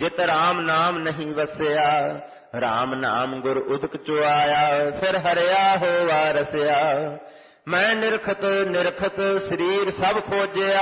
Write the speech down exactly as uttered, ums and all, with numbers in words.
ਜਿਤ ਰਾਮ ਨਾਮ ਨਹੀਂ ਵਸਿਆ। ਰਾਮ ਨਾਮ ਗੁਰ ਉਦਕ ਚੋ ਆਇਆ, ਫਿਰ ਹਰਿਆ ਹੋਵਾ ਰਸਿਆ। ਮੈਂ ਨਿਰਖਤ ਨਿਰਖਤ ਸਰੀਰ ਸਭ ਖੋਜਿਆ,